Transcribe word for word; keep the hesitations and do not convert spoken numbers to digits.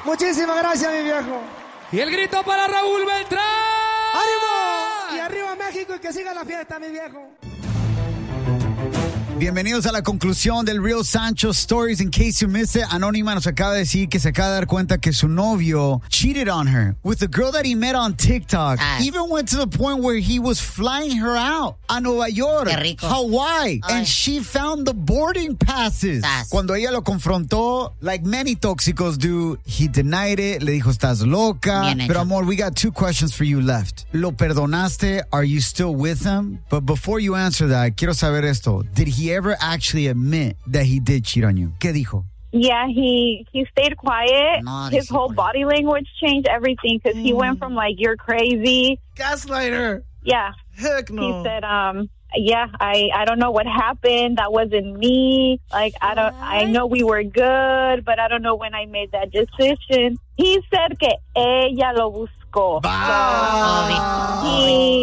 Muchísimas gracias, mi viejo. Y el grito para Raúl Beltrán. ¡Ánimo! Y arriba México y que siga la fiesta, mi viejo. Bienvenidos a la conclusión del Real Sancho Stories. In case you missed it, Anónima nos acaba de decir que se acaba de dar cuenta que su novio cheated on her with the girl that he met on TikTok. Ah. Even went to the point where he was flying her out a Nueva York, Qué rico. Hawaii, Ay. and she found the boarding passes. Tas. Cuando ella lo confrontó, like many tóxicos do, he denied it, le dijo estás loca. Bien hecho. Pero amor, we got two questions for you left. ¿Lo perdonaste? Are you still with him? But before you answer that, quiero saber esto. Did he ever actually admit that he did cheat on you? ¿Qué dijo? Yeah, he he stayed quiet. No, His sí, whole pues. body language changed everything because he went from like, you're crazy. Gaslighter. Yeah. Heck He no. said, um, yeah, I, I don't know what happened. That wasn't me. Like, I don't, I know we were good, but I don't know when I made that decision. He said que ella lo buscó. Bye. So, he